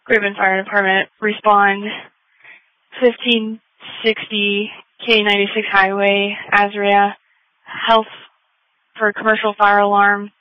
Ribbon Fire Department, respond 1560 K96 Highway, Azria, health for commercial fire alarm,